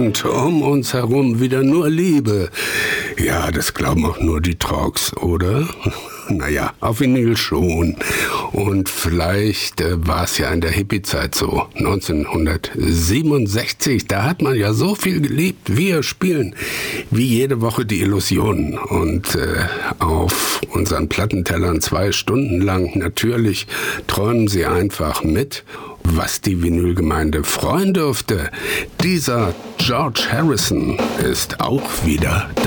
und um uns herum wieder nur Liebe. Ja, das glauben auch nur die Trogs, oder? Naja, auf Vinyl schon. Und vielleicht war es ja in der Hippie-Zeit so, 1967. Da hat man ja so viel geliebt. Wir spielen wie jede Woche die Illusionen. Und auf unseren Plattentellern 2 Stunden lang natürlich träumen Sie einfach mit, was die Vinylgemeinde freuen dürfte. Dieser George Harrison ist auch wieder da.